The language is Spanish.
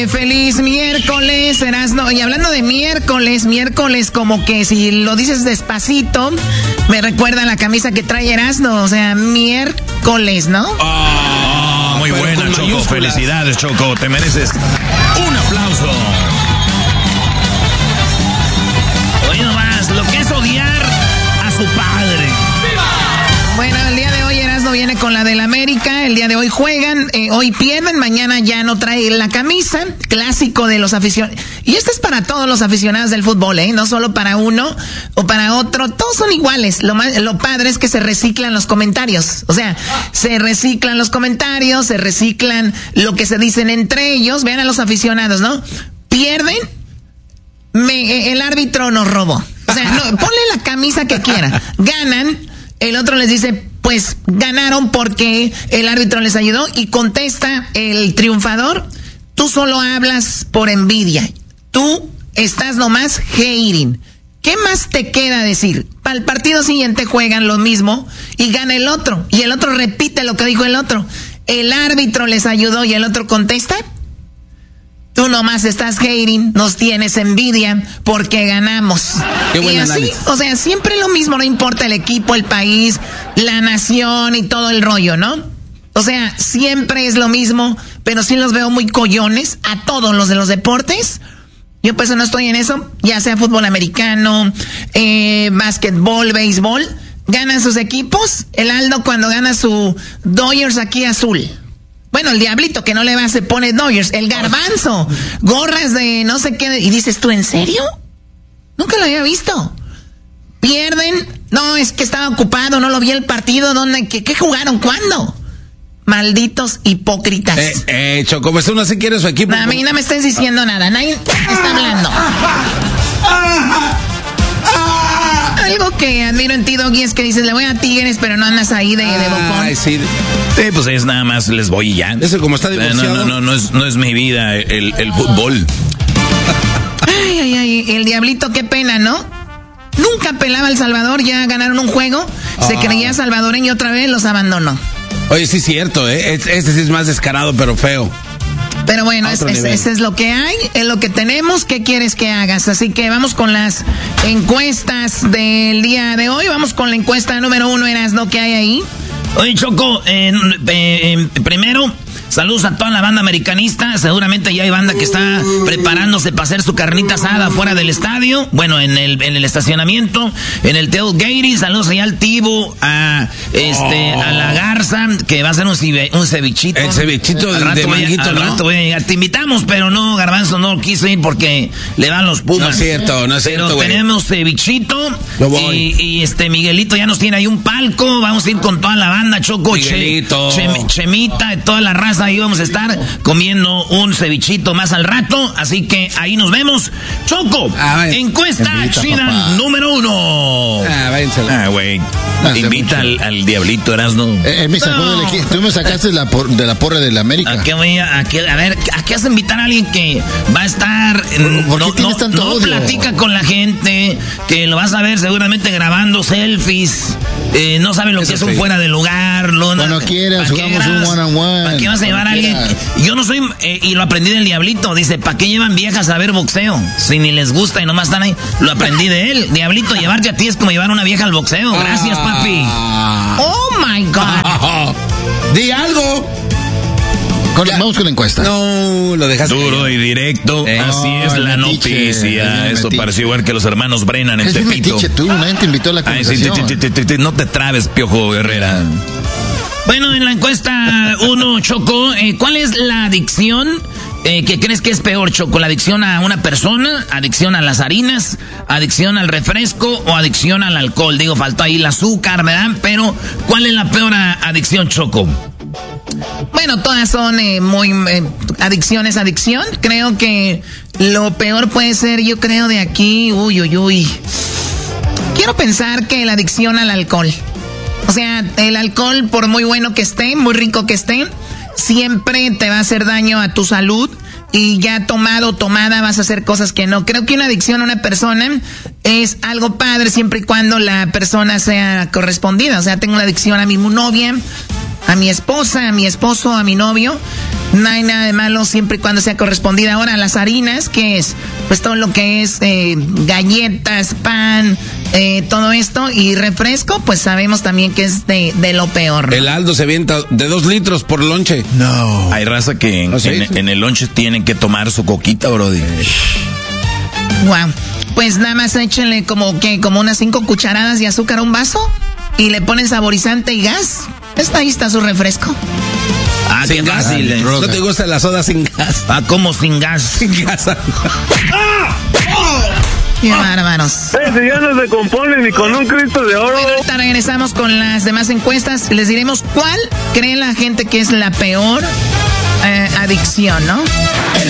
Feliz miércoles, Erasno. Y hablando de miércoles como que si lo dices despacito, me recuerda la camisa que trae Erasno, o sea, miércoles, ¿no? Muy buena, Choco. Mayúsculas. Felicidades, Choco. Te mereces un aplauso. Hoy nomás, lo que es odiar a su padre. Bueno, el día de hoy Erasno viene con la del América. El día de hoy juegan, hoy pierden, mañana ya no trae la camisa. Clásico de los aficionados. Y esto es para todos los aficionados del fútbol, no solo para uno o para otro. Todos son iguales. Lo padre es que se reciclan los comentarios. O sea, se reciclan los comentarios, se reciclan lo que se dicen entre ellos. Vean a los aficionados, ¿no? Pierden, el árbitro nos robó. O sea, no, ponle la camisa que quiera. Ganan. El otro les dice, pues ganaron porque el árbitro les ayudó, y contesta el triunfador, tú solo hablas por envidia, tú estás nomás hating. ¿Qué más te queda decir? Para el partido siguiente juegan lo mismo y gana el otro, y el otro repite lo que dijo el otro. El árbitro les ayudó y el otro contesta, tú nomás estás hating, nos tienes envidia porque ganamos. Y así, o sea, siempre lo mismo, no importa el equipo, el país, la nación y todo el rollo, ¿no? O sea, siempre es lo mismo, pero sí los veo muy collones a todos los de los deportes. Yo pues no estoy en eso, ya sea fútbol americano, básquetbol, béisbol, ganan sus equipos. El Aldo cuando gana su Dodgers aquí azul. Bueno, el Diablito que no le va, se pone Dodgers. El Garbanzo, gorras de no sé qué. Y dices, ¿tú en serio? Nunca lo había visto. Pierden. No, es que estaba ocupado, no lo vi el partido. ¿Dónde? ¿Qué jugaron? ¿Cuándo? Malditos hipócritas. Choco, pues uno sí quiere su equipo. A mí no me estés diciendo nada. Nadie está hablando. Algo que admiro en ti, Doggy, es que dices, le voy a Tigres, pero no andas ahí de bocón. Ay, sí. Pues es nada más, les voy y ya. Eso como está divorciado. No es mi vida el fútbol. Ay, el Diablito, qué pena, ¿no? Nunca pelaba El Salvador, ya ganaron un juego, se creía salvadoreño otra vez, los abandonó. Oye, sí es cierto, este sí es más descarado, pero feo. Pero bueno, ese es lo que hay, es lo que tenemos. ¿Qué quieres que hagas? Así que vamos con las encuestas del día de hoy. Vamos con la encuesta número 1, Erasno, ¿qué hay ahí? Oye, Choco, primero, saludos a toda la banda americanista. Seguramente ya hay banda que está preparándose para hacer su carnita asada fuera del estadio. Bueno, en el estacionamiento, en el tailgate. Saludos allá al Tibo, a la Garza, que va a hacer un cevichito. El cevichito de manguito, al rato voy a llegar. Te invitamos, pero no, Garbanzo no quiso ir porque le van los Pumas. No es cierto, pero tenemos cevichito. Y Miguelito ya nos tiene ahí un palco. Vamos a ir con toda la banda, Choco. Miguelito. Chemita, toda la raza. Ahí vamos a estar comiendo un cevichito más al rato, así que ahí nos vemos. Choco, encuesta china número 1. Güey. Invita al Diablito, Erasno. Me sacó del equipo. Tú me sacaste de la porra del América. ¿A qué vas a invitar a alguien que va a estar? No platica con la gente, que lo vas a ver seguramente grabando selfies. No sabe lo que es un fuera de lugar. Cuando quieras, jugamos un one-on-one. ¿Para qué vas a llevar a alguien? Yo no soy, y lo aprendí del Diablito. Dice, ¿para qué llevan viejas a ver boxeo? Si ni les gusta y nomás están ahí. Lo aprendí de él. Diablito, llevarte a ti es como llevar a una vieja al boxeo. Gracias, papi. Oh my God. Di algo. Vamos con la encuesta. No, lo dejaste. Duro y directo. Así es la noticia. Eso pareció igual que los hermanos Brennan en Tepito. Tú, nadie te invitó a la conversación. No te trabes, Piojo Herrera. Bueno, en la encuesta 1, Choco, ¿cuál es la adicción que crees que es peor, Choco? ¿La adicción a una persona, adicción a las harinas, adicción al refresco o adicción al alcohol? Digo, faltó ahí el azúcar, ¿verdad? Pero, ¿cuál es la peor adicción, Choco? Bueno, todas son adicción. Creo que lo peor puede ser, yo creo, de aquí, quiero pensar que la adicción al alcohol. O sea, el alcohol, por muy bueno que esté, muy rico que esté, siempre te va a hacer daño a tu salud. Y ya tomado o tomada vas a hacer cosas que no. Creo que una adicción a una persona es algo padre siempre y cuando la persona sea correspondida. O sea, tengo una adicción a mi novia, a mi esposa, a mi esposo, a mi novio. No hay nada de malo siempre y cuando sea correspondida. Ahora, las harinas, ¿qué es? Pues todo lo que es galletas, pan, todo esto. Y refresco, pues sabemos también que es de lo peor. El Aldo se avienta de 2 litros por lonche. No. Hay raza que en el lonche tienen que tomar su coquita, brody. Wow. Pues nada más échenle como unas 5 cucharadas de azúcar a un vaso y le ponen saborizante y gas. Ahí está su refresco. Ah, sin gas. ¿No te gusta la soda sin gas? Ah, ¿cómo sin gas? Sin gas. Qué bárbaros. Si ya no se componen ni con un Cristo de oro. Bueno, ahorita regresamos con las demás encuestas. Les diremos cuál cree la gente que es la peor adicción, ¿no? El